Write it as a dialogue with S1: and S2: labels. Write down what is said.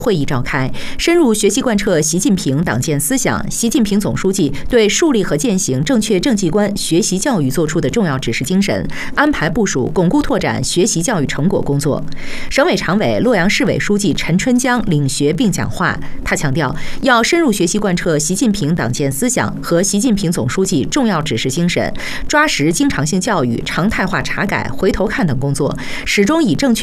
S1: 会议召开，深入学习贯彻习近平党建思想、习近平总书记对树立和践行正确政绩观学习教育作出的重要指示精神，安排部署巩固拓展学习教育成果工作。省委常委、洛阳市委书记陈春江领学并讲话，他强调，要深入学习贯彻习近平党建思想和习近平总书记重要指示精神，抓实经常性教育、常态化查改、回头看等工作，始终以正确